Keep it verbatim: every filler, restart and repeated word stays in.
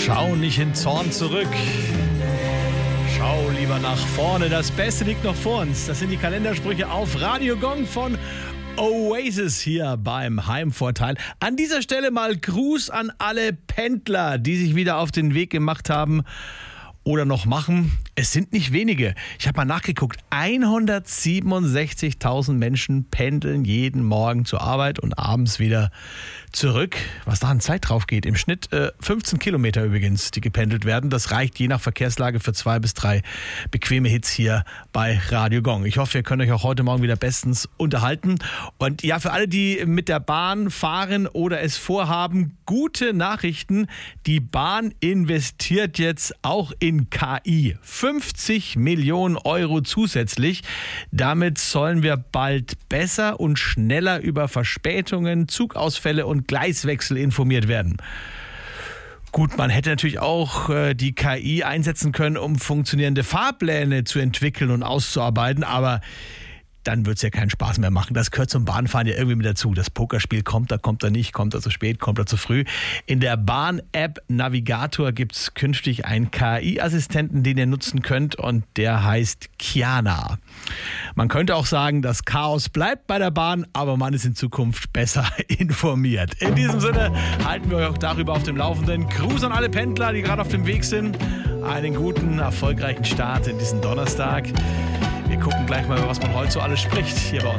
Schau nicht in Zorn zurück. Schau lieber nach vorne. Das Beste liegt noch vor uns. Das sind die Kalendersprüche auf Radio Gong von Oasis hier beim Heimvorteil. An dieser Stelle mal Gruß an alle Pendler, die sich wieder auf den Weg gemacht haben oder noch machen. Es sind nicht wenige. Ich habe mal nachgeguckt. hundertsiebenundsechzigtausend Menschen pendeln jeden Morgen zur Arbeit und abends wieder zurück. Was da an Zeit drauf geht. Im Schnitt äh, fünfzehn Kilometer übrigens, die gependelt werden. Das reicht je nach Verkehrslage für zwei bis drei bequeme Hits hier bei Radio Gong. Ich hoffe, ihr könnt euch auch heute Morgen wieder bestens unterhalten. Und ja, für alle, die mit der Bahn fahren oder es vorhaben, gute Nachrichten. Die Bahn investiert jetzt auch in K I. fünfzig Millionen Euro zusätzlich. Damit sollen wir bald besser und schneller über Verspätungen, Zugausfälle und Gleiswechsel informiert werden. Gut, man hätte natürlich auch äh, die K I einsetzen können, um funktionierende Fahrpläne zu entwickeln und auszuarbeiten, aber dann wird es ja keinen Spaß mehr machen. Das gehört zum Bahnfahren ja irgendwie mit dazu. Das Pokerspiel kommt, da kommt er nicht, kommt er zu spät, kommt er zu früh. In der Bahn-App Navigator gibt es künftig einen K I-Assistenten, den ihr nutzen könnt, und der heißt Kiana. Man könnte auch sagen, das Chaos bleibt bei der Bahn, aber man ist in Zukunft besser informiert. In diesem Sinne halten wir euch auch darüber auf dem Laufenden. Gruß an alle Pendler, die gerade auf dem Weg sind. Einen guten, erfolgreichen Start in diesen Donnerstag. Wir gucken gleich mal, was man heute so alles spricht hier bei uns.